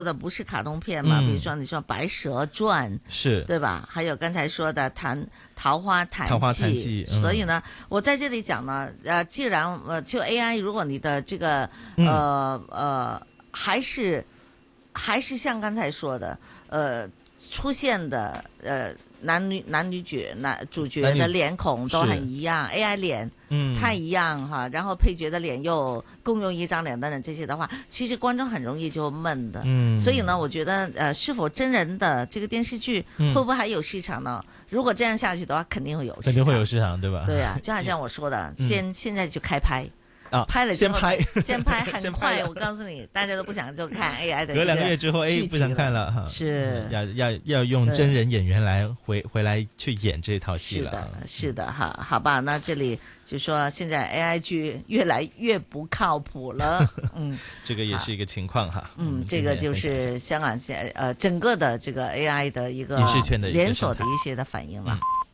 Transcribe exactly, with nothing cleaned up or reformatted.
的不是卡通片嘛， 嗯比如说你说《白蛇傳》 是对吧？还有刚才說的談桃花談桃花談記，嗯、 所以呢，我在這裡講呢，呃，既然呃就 A I，如果你的這個呃、 嗯、 呃還是還是像剛才說的，呃出現的呃男女男女主男主角的臉孔都很一樣 ，A I 臉。嗯，太一樣哈，然後配角的臉又共用一張臉等等這些的話，其實觀眾很容易就悶的。嗯，所以呢，我覺得呃，是否真人的這個電視劇會不會還有市場呢？嗯、如果這樣下去的話，肯定會有市場， 肯定會有市場，對吧？ 對啊，就好像我說的，嗯、先現在就開拍。 啊， 拍了之後先拍， 先拍，很快。我告訴你，大家都不想就看 A I 的。 隔兩個月之後，哎，不想看了哈。 是， 要要要用真人演員來回回來去演這套戲了。 是的，是的，哈，好吧，那這裡就說現在 A I 劇越來越不靠譜了。嗯， 這個也是一個情況哈。 嗯，這個就是香港現呃整個的這個 A I 的一個影視圈的連鎖的一些的反應了。嗯